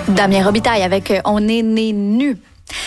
Damien Robitaille avec On est né nu.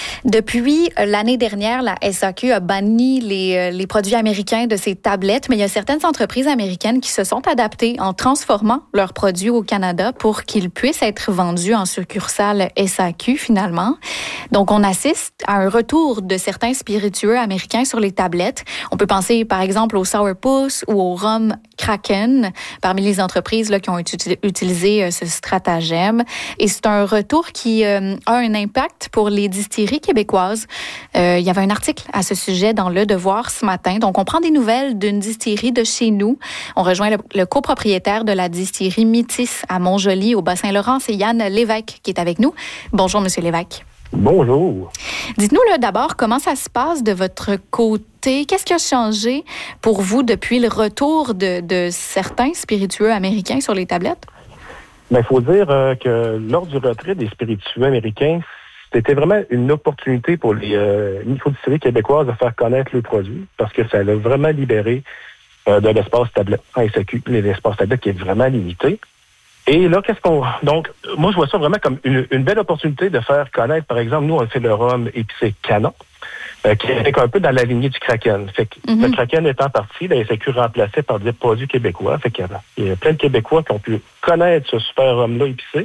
Depuis l'année dernière, la SAQ a banni les produits américains de ses tablettes, mais il y a certaines entreprises américaines qui se sont adaptées en transformant leurs produits au Canada pour qu'ils puissent être vendus en succursale SAQ finalement. Donc, on assiste à un retour de certains spiritueux américains sur les tablettes. On peut penser, par exemple, au Sourpuss ou au rhum Kraken, parmi les entreprises là, qui ont utilisé ce stratagème. Et c'est un retour qui a un impact pour les distilleries québécoises. Il y avait un article à ce sujet dans Le Devoir ce matin. Donc, on prend des nouvelles d'une distillerie de chez nous. On rejoint le copropriétaire de la distillerie Métis à Montjoly, au Bas-Saint-Laurent. C'est Yann Lévesque qui est avec nous. Bonjour, Monsieur Lévesque. Bonjour. Dites-nous là, d'abord comment ça se passe de votre côté. Qu'est-ce qui a changé pour vous depuis le retour de certains spiritueux américains sur les tablettes? Il faut dire que lors du retrait des spiritueux américains, c'était vraiment une opportunité pour les microdistilleries québécoises de faire connaître leurs produits parce que ça a vraiment libéré de l'espace tablette en SAQ, l'espace tablette qui est vraiment limité. Et là, donc, moi, je vois ça vraiment comme une belle opportunité de faire connaître, par exemple, nous, on fait le rhum épicé Canon, qui est un peu dans la lignée du Kraken. Fait que le Kraken étant parti, la SAQ remplacé par des produits québécois. Fait qu'il y a plein de Québécois qui ont pu connaître ce super rhum-là épicé.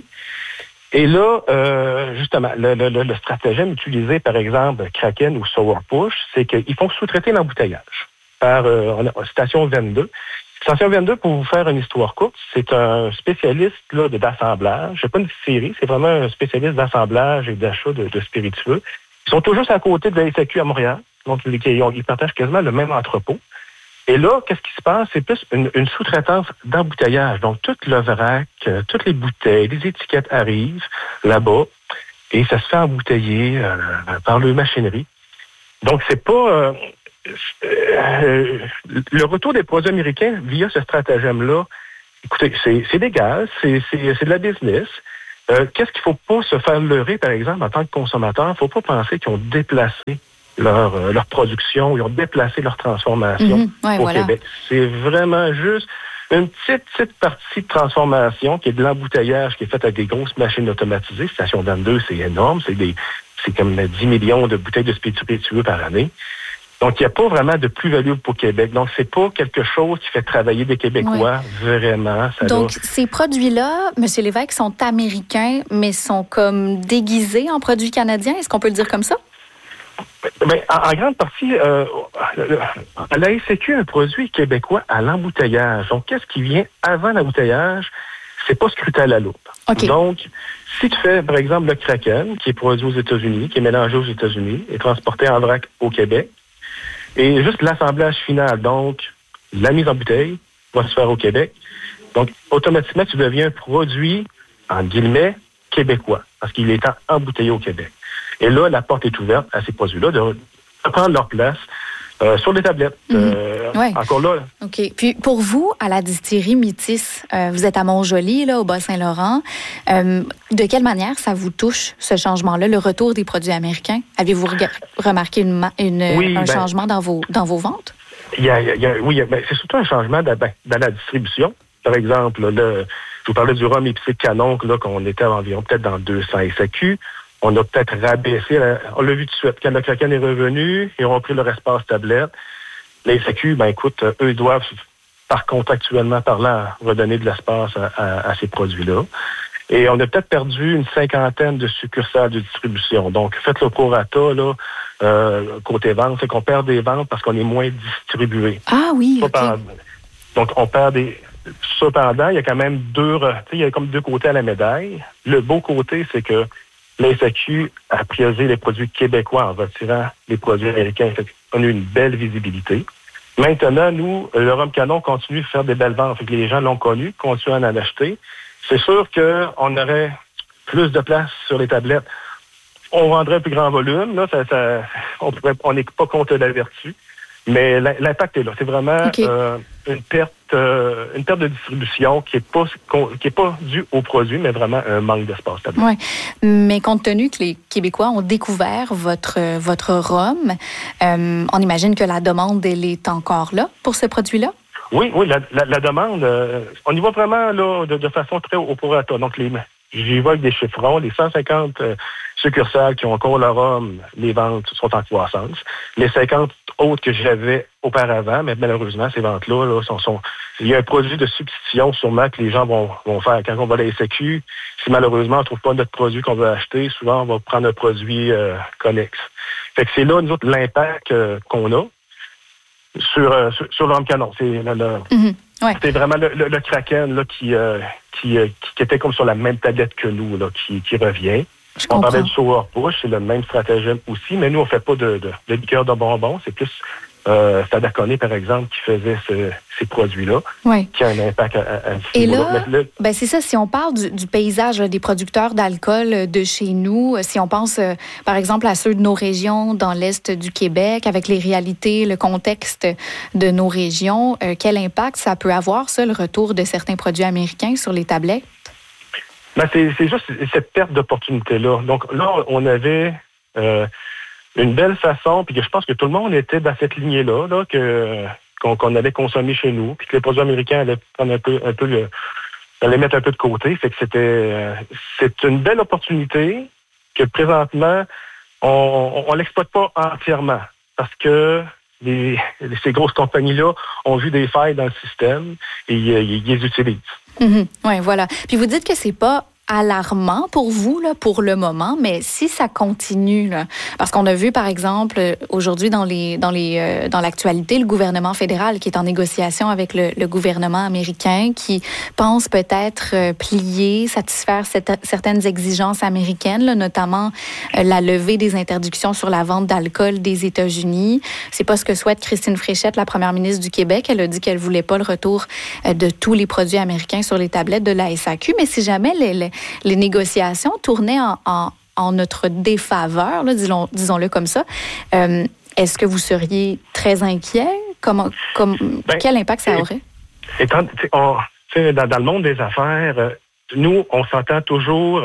Et là, justement, le stratagème utilisé, par exemple, Kraken ou Sourpuss, c'est qu'ils font sous-traiter l'embouteillage par Station 22. Station 22, pour vous faire une histoire courte, c'est un spécialiste là, d'assemblage. C'est pas une distillerie, c'est vraiment un spécialiste d'assemblage et d'achat de spiritueux. Ils sont toujours à côté de la SAQ à Montréal. Donc, ils partagent quasiment le même entrepôt. Et là, qu'est-ce qui se passe? C'est plus une sous-traitance d'embouteillage. Donc, tout le vrac, toutes les bouteilles, les étiquettes arrivent là-bas et ça se fait embouteiller par leur machinerie. Donc, c'est pas... le retour des produits américains via ce stratagème-là, écoutez, c'est légal, c'est de la business. Qu'est-ce qu'il ne faut pas se faire leurrer, par exemple, en tant que consommateur? Il ne faut pas penser qu'ils ont déplacé leur production, ils ont déplacé leur transformation au Québec. C'est vraiment juste une petite partie de transformation qui est de l'embouteillage qui est faite avec des grosses machines automatisées. Station 22, c'est énorme. C'est comme 10 millions de bouteilles de spiritueux par année. Donc, il n'y a pas vraiment de plus-value pour Québec. Donc, c'est pas quelque chose qui fait travailler des Québécois, vraiment. Donc, ces produits-là, M. Lévesque, sont américains, mais sont comme déguisés en produits canadiens. Est-ce qu'on peut le dire comme ça? Bien, en grande partie, la SAQ a un produit québécois à l'embouteillage. Donc, qu'est-ce qui vient avant l'embouteillage? C'est pas scruté à la loupe. Okay. Donc, si tu fais, par exemple, le Kraken, qui est produit aux États-Unis, qui est mélangé aux États-Unis et transporté en vrac au Québec, et juste l'assemblage final, donc la mise en bouteille, va se faire au Québec. Donc, automatiquement, tu deviens un produit, en guillemets, québécois, parce qu'il est embouteillé au Québec. Et là, la porte est ouverte à ces produits-là de prendre leur place sur les tablettes. Encore là. OK. Puis, pour vous, à la distillerie Métis, vous êtes à Montjoly, là, au Bas-Saint-Laurent. De quelle manière ça vous touche, ce changement-là, le retour des produits américains? Avez-vous remarqué un changement dans vos ventes? C'est surtout un changement dans la distribution. Par exemple, là, je vous parlais du rhum épicé Canon, là, qu'on était environ peut-être dans 200 SAQ. On a peut-être rabaissé, on l'a vu tout de suite. Quand le Kraken est revenu, ils ont pris leur espace tablette. Les SAQ, écoute, eux, ils doivent, contractuellement parlant, redonner de l'espace à ces produits-là. Et on a peut-être perdu une 50aine de succursales de distribution. Donc, faites le prorata, là, côté vente, c'est qu'on perd des ventes parce qu'on est moins distribué. Ah oui, OK. Donc, on perd des... Cependant, il y a quand même il y a comme deux côtés à la médaille. Le beau côté, c'est que la SAQ a priorisé les produits québécois en retirant les produits américains. On a eu une belle visibilité. Maintenant, nous, le rhum Canon continue de faire des belles ventes. Fait que les gens l'ont connu, continuent à en acheter. C'est sûr qu'on aurait plus de place sur les tablettes. On vendrait un plus grand volume. Là, on n'est pas contre la vertu. Mais l'impact est là. C'est vraiment une perte de distribution qui est pas due au produit, mais vraiment un manque d'espace. Oui, mais compte tenu que les Québécois ont découvert votre rhum, on imagine que la demande, elle est encore là pour ce produit-là? Oui, la demande, on y va vraiment là de façon très au prorata. Donc, j'y vois avec des chiffrons. Les 150 succursales qui ont encore leur rhum, les ventes sont en croissance. Les 50 autres que j'avais auparavant, mais malheureusement, ces ventes-là, là, il y a un produit de substitution sûrement que les gens vont faire. Quand on va à la SAQ, si malheureusement on ne trouve pas notre produit qu'on veut acheter, souvent on va prendre un produit connexe. Fait que c'est là, nous autres, l'impact qu'on a sur le rhum canon. C'est vraiment le Kraken là, qui était comme sur la même tablette que nous, là, qui revient. On parlait du Sour Push, c'est le même stratagème aussi, mais nous, on ne fait pas de liqueur de bonbons. C'est plus Stadaconé, par exemple, qui faisait ces produits-là, qui a un impact à ce niveau-là. Et là, c'est ça, si on parle du paysage des producteurs d'alcool de chez nous, si on pense, par exemple, à ceux de nos régions dans l'Est du Québec, avec les réalités, le contexte de nos régions, quel impact ça peut avoir, ça, le retour de certains produits américains sur les tablettes? C'est juste cette perte d'opportunité-là. Donc là, on avait une belle façon, puis que je pense que tout le monde était dans cette lignée-là, là, qu'on allait consommer chez nous, puis que les produits américains allaient prendre allaient mettre un peu de côté. Fait que c'est une belle opportunité que présentement, on l'exploite pas entièrement, parce que ces grosses compagnies-là ont vu des failles dans le système et ils les utilisent. Oui, voilà. Puis vous dites que c'est pas alarmant pour vous, là, pour le moment, mais si ça continue, là, parce qu'on a vu, par exemple, aujourd'hui dans l'actualité, le gouvernement fédéral qui est en négociation avec le gouvernement américain, qui pense peut-être satisfaire certaines exigences américaines, là, notamment la levée des interdictions sur la vente d'alcool des États-Unis. C'est pas ce que souhaite Christine Fréchette, la première ministre du Québec. Elle a dit qu'elle voulait pas le retour de tous les produits américains sur les tablettes de la SAQ, mais si jamais les négociations tournaient en notre défaveur, là, disons-le comme ça, est-ce que vous seriez très inquiet? Quel impact ça aurait? Dans le monde des affaires, nous, on s'entend toujours,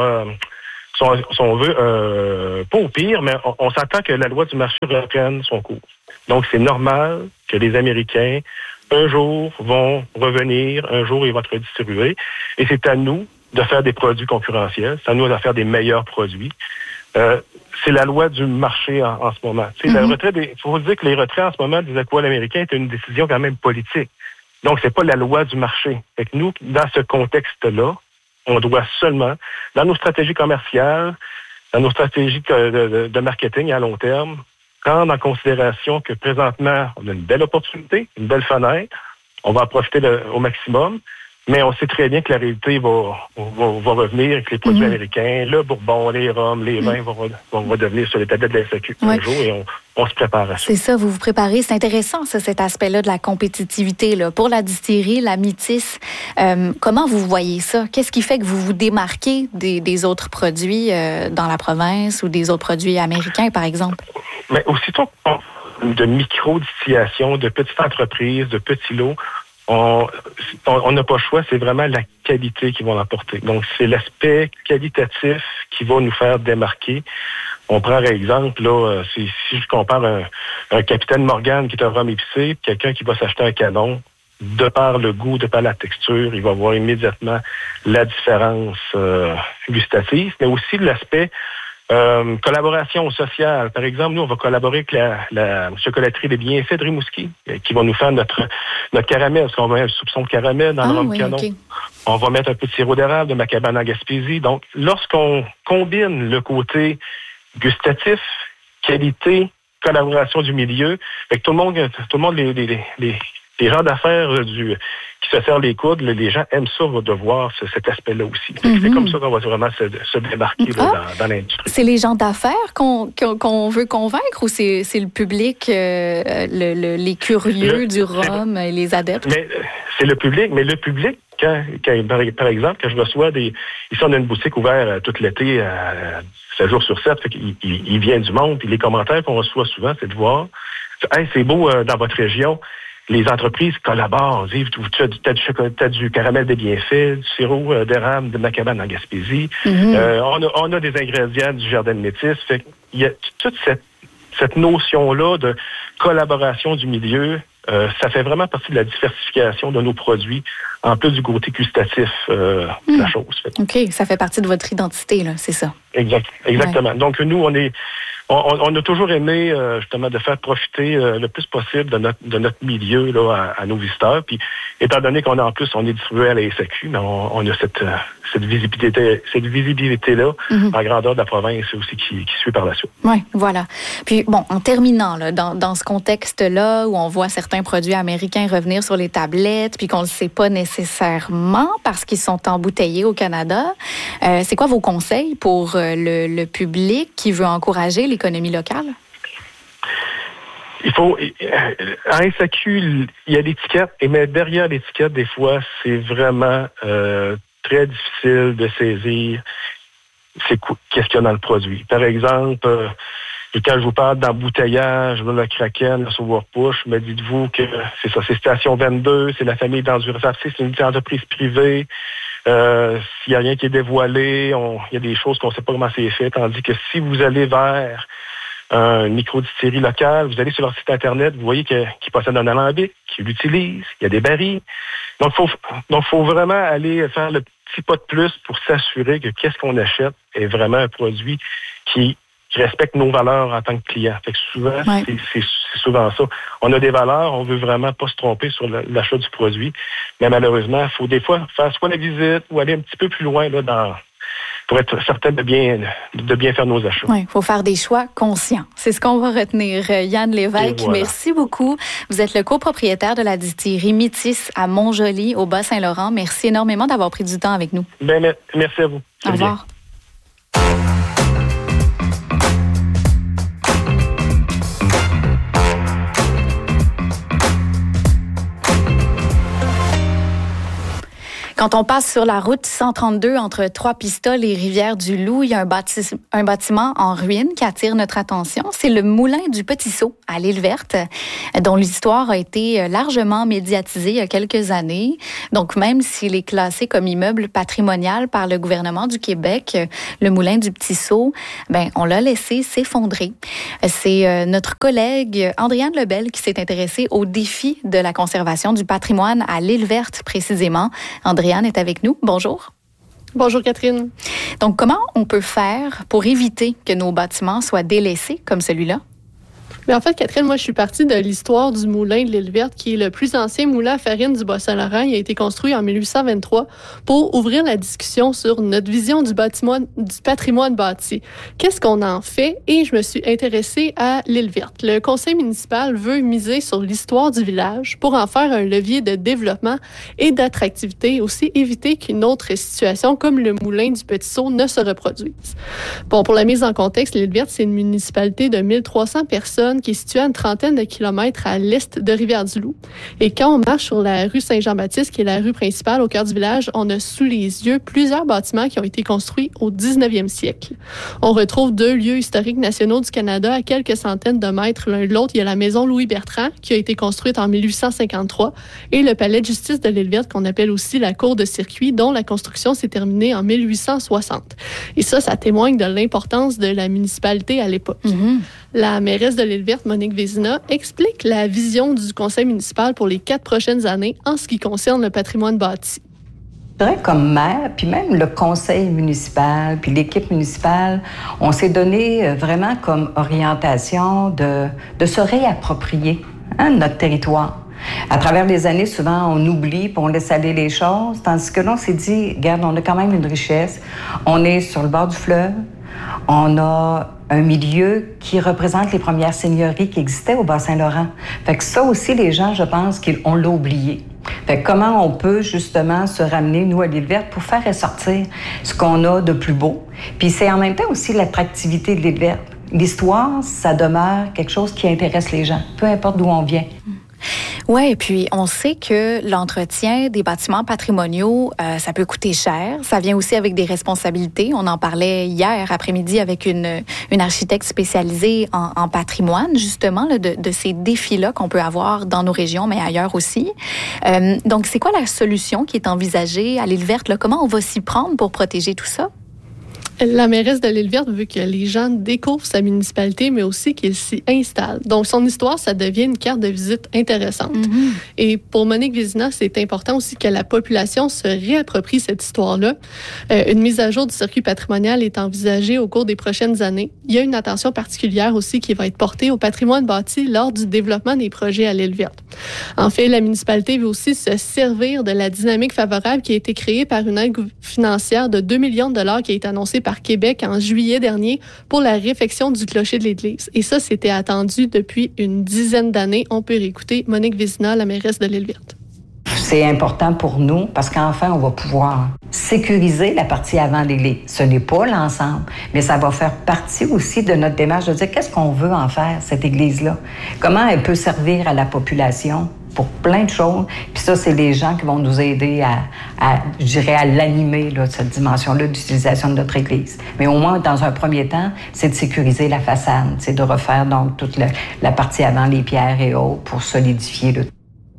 si on veut, pas au pire, mais on s'entend que la loi du marché reprenne son cours. Donc, c'est normal que les Américains, un jour, vont revenir, un jour, ils vont être redistribués. Et c'est à nous de faire des produits concurrentiels. C'est à nous de faire des meilleurs produits. C'est la loi du marché en ce moment. Il faut dire que les retraits en ce moment des alcools américains est une décision quand même politique. Donc, c'est pas la loi du marché. Fait que nous, dans ce contexte-là, on doit seulement, dans nos stratégies commerciales, dans nos stratégies de marketing à long terme, prendre en considération que présentement, on a une belle opportunité, une belle fenêtre. On va en profiter au maximum. Mais on sait très bien que la réalité va revenir et que les produits américains, le bourbon, les rhums, les vins vont redevenir sur les tablettes de la SAQ un jour et on se prépare à ça. C'est ça, vous vous préparez. C'est intéressant, ça, cet aspect-là de la compétitivité. Là. Pour la distillerie, la Métis, comment vous voyez ça? Qu'est-ce qui fait que vous vous démarquez des autres produits dans la province ou des autres produits américains, par exemple? Mais aussitôt de micro-distillation, de petites entreprises, de petits lots, on n'a pas le choix, c'est vraiment la qualité qui va l'emporter. Donc, c'est l'aspect qualitatif qui va nous faire démarquer. On prend, par exemple, là, si je compare un Capitaine Morgan qui est un rhum épicé, quelqu'un qui va s'acheter un canon, de par le goût, de par la texture, il va voir immédiatement la différence gustative, mais aussi l'aspect collaboration sociale. Par exemple, nous, on va collaborer avec la chocolaterie des Bienfaits de Rimouski, qui va nous faire notre caramel, parce qu'on va mettre un soupçon de caramel dans le rhum canon. Okay. On va mettre un peu de sirop d'érable de ma cabane en Gaspésie. Donc, lorsqu'on combine le côté gustatif, qualité, collaboration du milieu, fait que tout le monde les gens d'affaires qui se serrent les coudes, les gens aiment ça de voir cet aspect-là aussi. C'est comme ça qu'on va vraiment se démarquer dans l'industrie. C'est les gens d'affaires qu'on veut convaincre ou c'est le public, les curieux du rhum et les adeptes? Mais c'est le public, par exemple, quand je reçois ici, on a une boutique ouverte toute l'été, 7 jours sur 7, fait qu'il vient du monde, puis les commentaires qu'on reçoit souvent, c'est de voir, hey, c'est beau dans votre région. Les entreprises collaborent. Tu as du caramel des Bienfaits, du sirop d'érable de ma cabane en Gaspésie. On a des ingrédients du Jardin de Métis. Fait qu'il y a toute cette notion-là de collaboration du milieu ça fait vraiment partie de la diversification de nos produits, en plus du côté gustatif de la chose. OK, ça fait partie de votre identité, là, c'est ça. Exactement. Ouais. Donc, nous, on a toujours aimé justement de faire profiter le plus possible de notre milieu là, à nos visiteurs. Puis, étant donné qu'on est distribué à la SAQ, mais on a cette visibilité-là en grandeur de la province aussi qui suit par la suite. Oui, voilà. Puis, bon, en terminant, là, dans ce contexte-là où on voit certains produits américains revenir sur les tablettes, puis qu'on ne le sait pas nécessairement parce qu'ils sont embouteillés au Canada, c'est quoi vos conseils pour le public qui veut encourager l'économie locale? Il faut, en SAQ, il y a l'étiquette, mais derrière l'étiquette, des fois, c'est vraiment très difficile de saisir qu'est-ce qu'il y a dans le produit. Par exemple, quand je vous parle d'embouteillage, le Kraken, le Sauveur-Push, mais dites-vous que c'est ça, c'est Station 22, c'est la famille d'Endurance, c'est une entreprise privée. S'il n'y a rien qui est dévoilé, il y a des choses qu'on ne sait pas comment c'est fait, tandis que si vous allez vers une microdistillerie locale, vous allez sur leur site Internet, vous voyez qu'ils possèdent un alambic, qu'ils l'utilisent, il y a des barils. Donc, faut vraiment aller faire le petit pas de plus pour s'assurer que qu'est-ce qu'on achète est vraiment un produit qui respecte nos valeurs en tant que client. Fait que souvent, c'est souvent ça. On a des valeurs, on veut vraiment pas se tromper sur l'achat du produit, mais malheureusement, il faut des fois faire soit la visite ou aller un petit peu plus loin là pour être certain de bien faire nos achats. Oui, il faut faire des choix conscients. C'est ce qu'on va retenir. Yann Lévesque, voilà. Merci beaucoup. Vous êtes le copropriétaire de la distillerie Métis à Montjoly, au Bas-Saint-Laurent. Merci énormément d'avoir pris du temps avec nous. Merci à vous. Au revoir. Quand on passe sur la route 132 entre Trois-Pistoles et Rivière-du-Loup, il y a un bâtiment en ruine qui attire notre attention. C'est le Moulin du Petit-Saut à l'Île-Verte, dont l'histoire a été largement médiatisée il y a quelques années. Donc, même s'il est classé comme immeuble patrimonial par le gouvernement du Québec, le Moulin du Petit-Saut, on l'a laissé s'effondrer. C'est notre collègue Andréane Lebel qui s'est intéressée au défi de la conservation du patrimoine à l'Île-Verte, précisément. Andréane est avec nous. Bonjour. Bonjour Catherine. Donc, comment on peut faire pour éviter que nos bâtiments soient délaissés comme celui-là? Mais en fait, Catherine, moi, je suis partie de l'histoire du moulin de l'Île-Verte, qui est le plus ancien moulin à farine du Bas-Saint-Laurent. Il a été construit en 1823 pour ouvrir la discussion sur notre vision du patrimoine bâti. Qu'est-ce qu'on en fait? Et je me suis intéressée à l'Île-Verte. Le conseil municipal veut miser sur l'histoire du village pour en faire un levier de développement et d'attractivité, aussi éviter qu'une autre situation comme le moulin du Petit-Saut ne se reproduise. Bon, pour la mise en contexte, l'Île-Verte, c'est une municipalité de 1300 personnes qui est située à une trentaine de kilomètres à l'est de Rivière-du-Loup. Et quand on marche sur la rue Saint-Jean-Baptiste, qui est la rue principale au cœur du village, on a sous les yeux plusieurs bâtiments qui ont été construits au 19e siècle. On retrouve 2 lieux historiques nationaux du Canada à quelques centaines de mètres l'un de l'autre. Il y a la maison Louis-Bertrand, qui a été construite en 1853, et le palais de justice de l'Île-Verte, qu'on appelle aussi la cour de circuit, dont la construction s'est terminée en 1860. Et ça témoigne de l'importance de la municipalité à l'époque. La mairesse de l'Île-Verte, Monique Vézina, explique la vision du conseil municipal pour les 4 prochaines années en ce qui concerne le patrimoine bâti. Je dirais comme maire, puis même le conseil municipal, puis l'équipe municipale, on s'est donné vraiment comme orientation de se réapproprier notre territoire. À travers les années, souvent, on oublie puis on laisse aller les choses, tandis que là, on s'est dit, regarde, on a quand même une richesse. On est sur le bord du fleuve. On a un milieu qui représente les premières seigneuries qui existaient au Bas-Saint-Laurent. Fait que ça aussi, les gens, je pense qu'on l'a oublié. Fait que comment on peut justement se ramener, nous, à l'Île-Verte, pour faire ressortir ce qu'on a de plus beau. Puis c'est en même temps aussi l'attractivité de l'Île-Verte. L'histoire, ça demeure quelque chose qui intéresse les gens, peu importe d'où on vient. Oui, et puis on sait que l'entretien des bâtiments patrimoniaux, ça peut coûter cher. Ça vient aussi avec des responsabilités. On en parlait hier après-midi avec une architecte spécialisée en patrimoine, justement, là, de ces défis-là qu'on peut avoir dans nos régions, mais ailleurs aussi. Donc, c'est quoi la solution qui est envisagée à l'Île-Verte? Comment on va s'y prendre pour protéger tout ça? La mairesse de l'Île-Verte veut que les gens découvrent sa municipalité, mais aussi qu'ils s'y installent. Donc, son histoire, ça devient une carte de visite intéressante. Mm-hmm. Et pour Monique Vézina, c'est important aussi que la population se réapproprie cette histoire-là. Une mise à jour du circuit patrimonial est envisagée au cours des prochaines années. Il y a une attention particulière aussi qui va être portée au patrimoine bâti lors du développement des projets à l'Île-Verte. En fait, la municipalité veut aussi se servir de la dynamique favorable qui a été créée par une aide financière de 2 millions de dollars qui a été annoncée par Québec en juillet dernier pour la réfection du clocher de l'église. Et ça, c'était attendu depuis une dizaine d'années. On peut réécouter Monique Vézina, la mairesse de l'Île-Verte. C'est important pour nous parce qu'enfin, on va pouvoir sécuriser la partie avant l'église. Ce n'est pas l'ensemble, mais ça va faire partie aussi de notre démarche de dire qu'est-ce qu'on veut en faire, cette église-là. Comment elle peut servir à la population pour plein de choses. Puis ça, c'est les gens qui vont nous aider à l'animer, là, cette dimension-là d'utilisation de notre église. Mais au moins, dans un premier temps, c'est de sécuriser la façade, c'est de refaire donc toute la partie avant, les pierres et autres, pour solidifier le.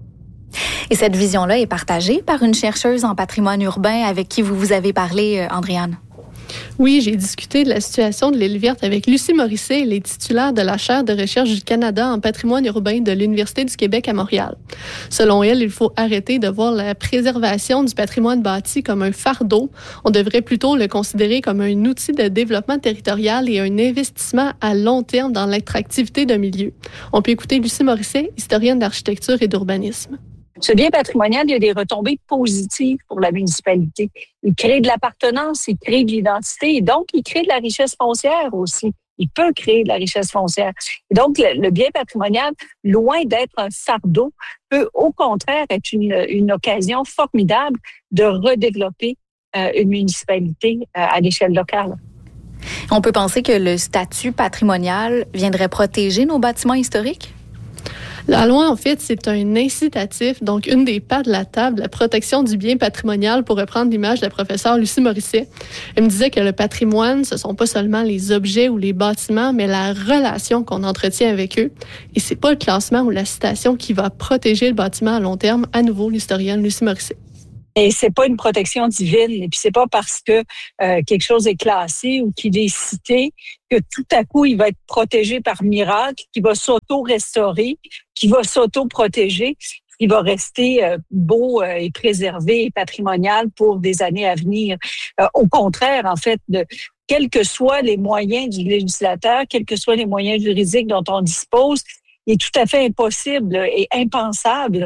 Et cette vision-là est partagée par une chercheuse en patrimoine urbain avec qui vous avez parlé, Andréane. Oui, j'ai discuté de la situation de l'Île-Verte avec Lucie Morisset, elle est titulaire de la chaire de recherche du Canada en patrimoine urbain de l'Université du Québec à Montréal. Selon elle, il faut arrêter de voir la préservation du patrimoine bâti comme un fardeau. On devrait plutôt le considérer comme un outil de développement territorial et un investissement à long terme dans l'attractivité d'un milieu. On peut écouter Lucie Morisset, historienne d'architecture et d'urbanisme. Ce bien patrimonial, il y a des retombées positives pour la municipalité. Il crée de l'appartenance, il crée de l'identité et donc il crée de la richesse foncière aussi. Il peut créer de la richesse foncière. Et donc, le bien patrimonial, loin d'être un fardeau, peut au contraire être une occasion formidable de redévelopper une municipalité à l'échelle locale. On peut penser que le statut patrimonial viendrait protéger nos bâtiments historiques? La loi, en fait, c'est un incitatif, donc une des pattes de la table, la protection du bien patrimonial, pour reprendre l'image de la professeure Lucie Morisset. Elle me disait que le patrimoine, ce sont pas seulement les objets ou les bâtiments, mais la relation qu'on entretient avec eux. Et c'est pas le classement ou la citation qui va protéger le bâtiment à long terme. À nouveau, l'historienne Lucie Morisset. Et c'est pas une protection divine. Et puis c'est pas parce que quelque chose est classé ou qu'il est cité que tout à coup il va être protégé par miracle, qu'il va s'auto-restaurer, qu'il va s'auto-protéger, qu'il va rester beau et préservé et patrimonial pour des années à venir. Au contraire, en fait, quels que soient les moyens du législateur, quels que soient les moyens juridiques dont on dispose, il est tout à fait impossible et impensable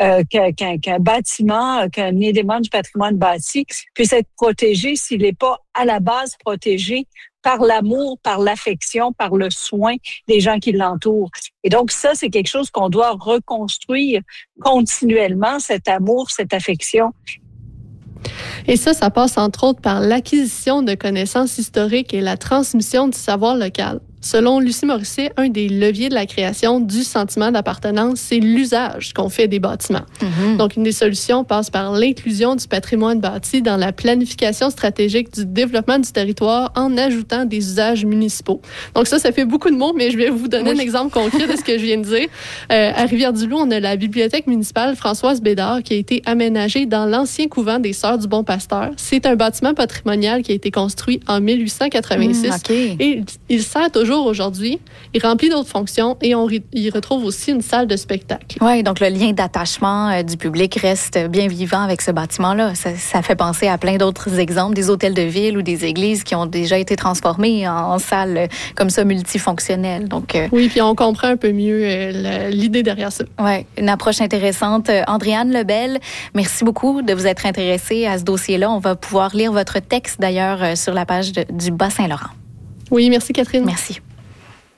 qu'un bâtiment, qu'un élément du patrimoine bâti puisse être protégé s'il n'est pas à la base protégé par l'amour, par l'affection, par le soin des gens qui l'entourent. Et donc ça, c'est quelque chose qu'on doit reconstruire continuellement, cet amour, cette affection. Et ça passe entre autres par l'acquisition de connaissances historiques et la transmission du savoir local. Selon Lucie Morisset, un des leviers de la création du sentiment d'appartenance, c'est l'usage qu'on fait des bâtiments. Mm-hmm. Donc, une des solutions passe par l'inclusion du patrimoine bâti dans la planification stratégique du développement du territoire en ajoutant des usages municipaux. Donc ça fait beaucoup de mots, mais je vais vous donner un exemple concret de ce que je viens de dire. À Rivière-du-Loup, on a la bibliothèque municipale Françoise Bédard qui a été aménagée dans l'ancien couvent des Sœurs du Bon Pasteur. C'est un bâtiment patrimonial qui a été construit en 1886 et il sert toujours aujourd'hui. Il remplit d'autres fonctions et on y retrouve aussi une salle de spectacle. Oui, donc le lien d'attachement du public reste bien vivant avec ce bâtiment-là. Ça fait penser à plein d'autres exemples, des hôtels de ville ou des églises qui ont déjà été transformés en salles comme ça multifonctionnelles. Donc, oui, puis on comprend un peu mieux l'idée derrière ça. Oui, une approche intéressante. Andréane Lebel, merci beaucoup de vous être intéressée à ce dossier-là. On va pouvoir lire votre texte d'ailleurs sur la page du Bas-Saint-Laurent. Oui, merci Catherine. Merci.